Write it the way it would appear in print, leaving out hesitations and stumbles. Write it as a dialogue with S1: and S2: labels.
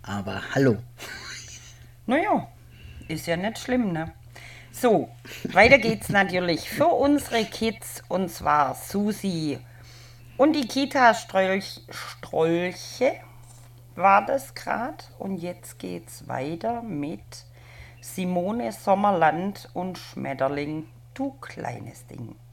S1: Aber hallo.
S2: Naja, ist ja nicht schlimm, ne? So, weiter geht's natürlich für unsere Kids und zwar Susi und die Kita-Strolche war das grad. Und jetzt geht's weiter mit Simone Sommerland und Schmetterling, du kleines Ding.